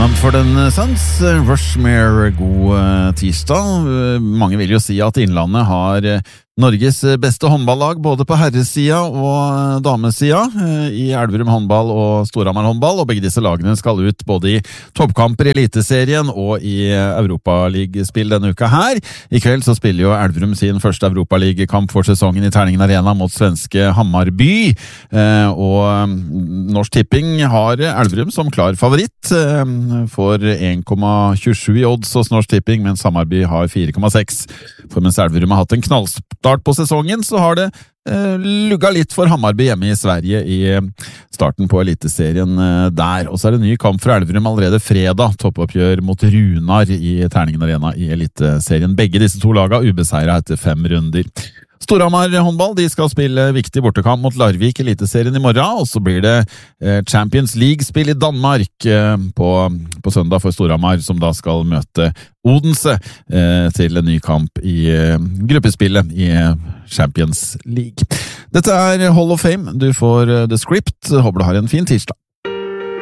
Mumford & Sons, Rushmere, god tirsdag. Mange vil jo si at Innlandet har Norges beste håndballag både på herresida og damesida i Elverum håndball og Storhamar håndball, og begge disse lagene skal ut både i toppkamper i Eliteserien og i Europaligaspill denne uka her. I kveld så spiller jo Elverum sin første Europaligakamp for sesongen i Terningen Arena mot svenske Hammarby, og Norsk Tipping har Elverum som klar favoritt for 1,27 i odds hos Norsk Tipping, mens Hammarby har 4,6. For mens Elverum har hatt en knallstart på sesongen, så har det lugga litt for Hammarby hjemme i Sverige i starten på Eliteserien der. Og så er det ny kamp for Elverum allerede fredag, toppoppgjør mot Runar i Terningen Arena i Eliteserien. Begge disse to laga ubeseiret etter 5 runder. Storhamar håndball, de skal spille viktig bortekamp mot Larvik i Eliteserien i morgen, og så blir det Champions League-spill i Danmark på søndag for Storhamar, som da skal møte Odense til en ny kamp i gruppespillet i Champions League. Dette er Hall of Fame. Du får The Script. Håper du har en fin tirsdag.